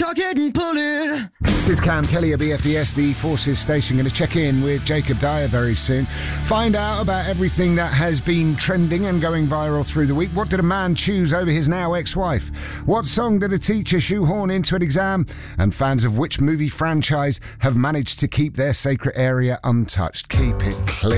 tuck it and pull it. This is Cam Kelly at BFBS, the Forces Station. Going to check in with Jacob Dyer very soon. Find out about everything that has been trending and going viral through the week. What did a man choose over his now ex-wife? What song did a teacher shoehorn into an exam? And fans of which movie franchise have managed to keep their sacred area untouched? Keep it clear.